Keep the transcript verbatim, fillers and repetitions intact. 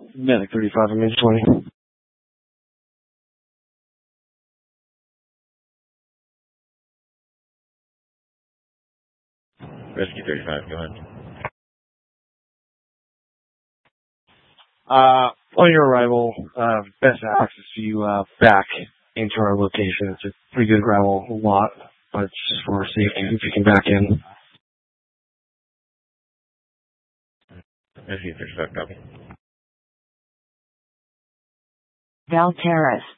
Medic thirty-five, I'm in twenty. Rescue thirty-five, go ahead. Uh, on your arrival, uh, best access to you, uh, back into our location. It's a pretty good gravel lot, but it's just for safety if you can back in. Rescue thirty-five, copy. Valteris.